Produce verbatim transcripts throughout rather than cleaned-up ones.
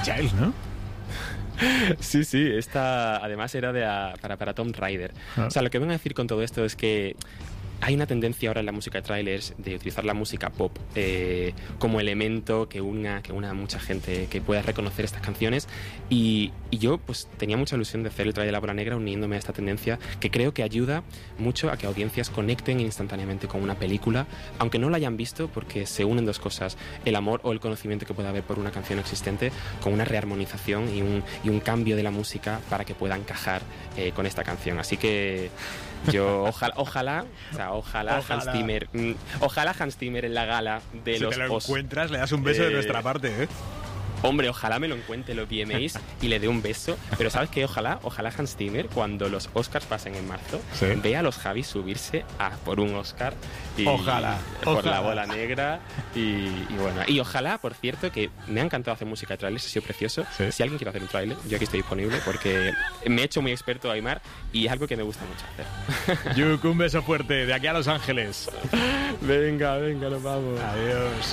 Giles, ¿no? Sí, sí, esta además era de a, para, para Tomb Raider. Ah. O sea, lo que vengo a decir con todo esto es que hay una tendencia ahora en la música de trailers de utilizar la música pop eh, como elemento que una, que una a mucha gente que pueda reconocer estas canciones y, y yo pues tenía mucha ilusión de hacer el trailer de La Bola Negra uniéndome a esta tendencia que creo que ayuda mucho a que audiencias conecten instantáneamente con una película, aunque no la hayan visto, porque se unen dos cosas, el amor o el conocimiento que pueda haber por una canción existente con una rearmonización y un, y un cambio de la música para que pueda encajar eh, con esta canción. Así que yo ojalá, ojalá, o sea, ojalá, ojalá. Hans Zimmer, mm, ojalá Hans Zimmer en la gala de si los te lo Os- encuentras, le das un beso eh, de nuestra parte, ¿eh? Hombre, ojalá me lo encuentre los V M As y le dé un beso. Pero ¿sabes qué? Ojalá, ojalá Hans Zimmer, cuando los Oscars pasen en marzo, ¿sí? vea a los Javis subirse a por un Oscar. Y, ojalá. Por ojalá. La Bola Negra. Y, y bueno, y ojalá, por cierto, que me ha encantado hacer música de trailers, ha sido precioso. ¿Sí? Si alguien quiere hacer un trailer, yo aquí estoy disponible porque me he hecho muy experto a Aimar y es algo que me gusta mucho hacer. Yuk, un beso fuerte de aquí a Los Ángeles. Venga, venga, nos vamos. Adiós.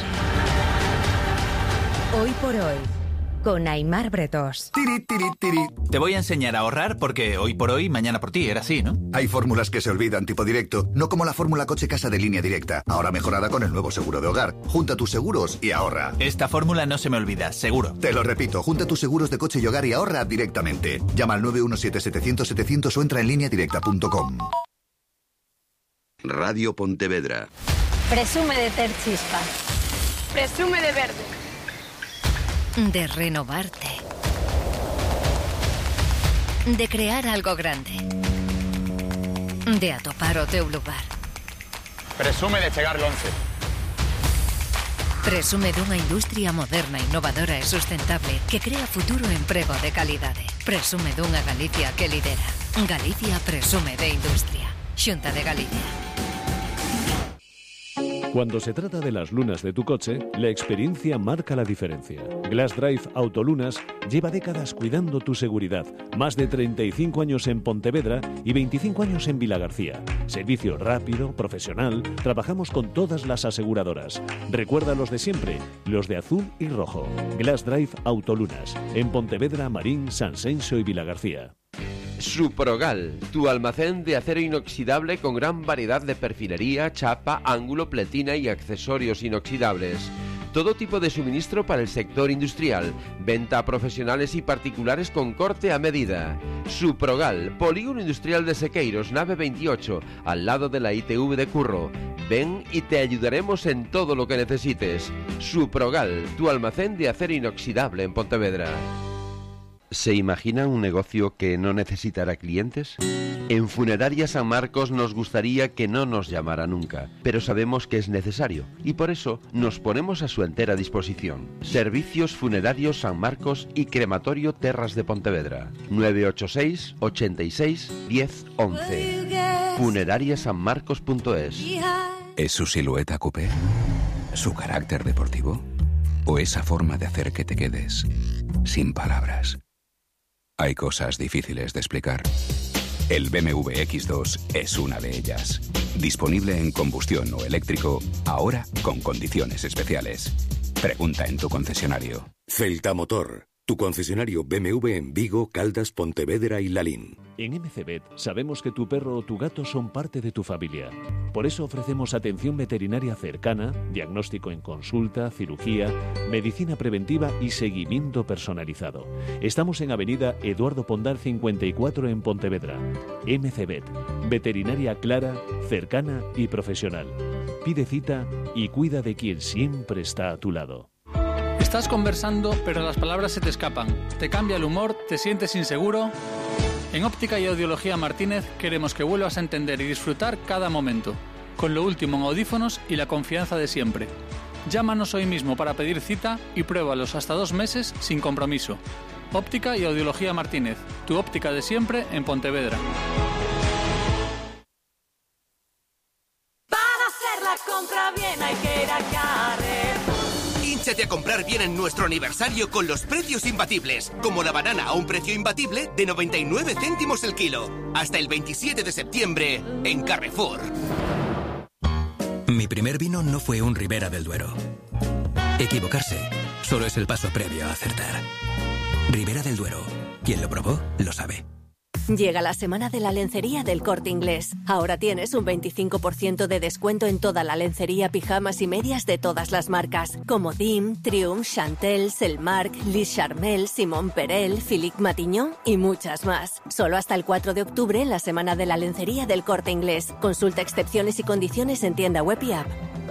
Hoy por hoy, con Aimar Bretos. Tiri, tiri, tiri. Te voy a enseñar a ahorrar porque hoy por hoy, mañana por ti, era así, ¿no? Hay fórmulas que se olvidan tipo directo, no como la fórmula coche-casa de Línea Directa, ahora mejorada con el nuevo seguro de hogar. Junta tus seguros y ahorra. Esta fórmula no se me olvida, seguro. Te lo repito, junta tus seguros de coche y hogar y ahorra directamente. Llama al nueve uno siete setecientos setecientos o entra en línea directa punto com. Radio Pontevedra. Presume de ter chispa. Presume de verde. De renovarte. De crear algo grande. De atopar o teu lugar. Presume de chegar longe. Presume dunha industria moderna, innovadora e sustentable que crea futuro e emprego de calidade. Presume dunha Galicia que lidera. Galicia presume de industria. Xunta de Galicia. Cuando se trata de las lunas de tu coche, la experiencia marca la diferencia. Glass Drive Autolunas lleva décadas cuidando tu seguridad. Más de treinta y cinco años en Pontevedra y veinticinco años en Vilagarcía. Servicio rápido, profesional, trabajamos con todas las aseguradoras. Recuerda los de siempre, los de azul y rojo. Glass Drive Autolunas, en Pontevedra, Marín, Sanxenxo y Vilagarcía. Suprogal, tu almacén de acero inoxidable con gran variedad de perfilería, chapa, ángulo, pletina y accesorios inoxidables. Todo tipo de suministro para el sector industrial, venta a profesionales y particulares con corte a medida. Suprogal, Polígono Industrial de Sequeiros, nave veintiocho, al lado de la I T V de Curro. Ven y te ayudaremos en todo lo que necesites. Suprogal, tu almacén de acero inoxidable en Pontevedra. ¿Se imagina un negocio que no necesitará clientes? En Funeraria San Marcos nos gustaría que no nos llamara nunca, pero sabemos que es necesario y por eso nos ponemos a su entera disposición. Servicios Funerarios San Marcos y Crematorio Terras de Pontevedra. nueve ocho seis, ochenta y seis, diez, once. funeraria san marcos punto es. ¿Es su silueta coupé? ¿Su carácter deportivo? ¿O esa forma de hacer que te quedes sin palabras? Hay cosas difíciles de explicar. El B M W X dos es una de ellas. Disponible en combustión o eléctrico, ahora con condiciones especiales. Pregunta en tu concesionario. Celta Motor, tu concesionario B M W en Vigo, Caldas, Pontevedra y Lalín. En M C Vet sabemos que tu perro o tu gato son parte de tu familia. Por eso ofrecemos atención veterinaria cercana, diagnóstico en consulta, cirugía, medicina preventiva y seguimiento personalizado. Estamos en Avenida Eduardo Pondal cincuenta y cuatro en Pontevedra. M C Vet, veterinaria clara, cercana y profesional. Pide cita y cuida de quien siempre está a tu lado. Estás conversando, pero las palabras se te escapan. Te cambia el humor, te sientes inseguro. En Óptica y Audiología Martínez queremos que vuelvas a entender y disfrutar cada momento, con lo último en audífonos y la confianza de siempre. Llámanos hoy mismo para pedir cita y pruébalos hasta dos meses sin compromiso. Óptica y Audiología Martínez, tu óptica de siempre en Pontevedra. Para hacer la compra bien hay que ir a Carrefour. Hínchate a comprar bien en nuestro aniversario con los precios imbatibles, como la banana a un precio imbatible de noventa y nueve céntimos el kilo. Hasta el veintisiete de septiembre en Carrefour. Mi primer vino no fue un Ribera del Duero. Equivocarse solo es el paso previo a acertar. Ribera del Duero. Quien lo probó, lo sabe. Llega la semana de la lencería del Corte Inglés. Ahora tienes un veinticinco por ciento de descuento en toda la lencería, pijamas y medias de todas las marcas, como Dim, Triumph, Chantel, Selmark, Liz Charmel, Simon Perel, Philippe Matignon y muchas más. Solo hasta el cuatro de octubre en la semana de la lencería del Corte Inglés. Consulta excepciones y condiciones en tienda web y app.